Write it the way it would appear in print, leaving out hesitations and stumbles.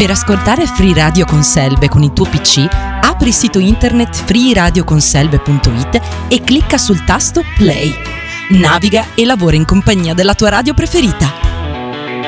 Per ascoltare Free Radio con Selbe con il tuo PC, apri il sito internet freeradioconselbe.it e clicca sul tasto Play. Naviga e lavora in compagnia della tua radio preferita.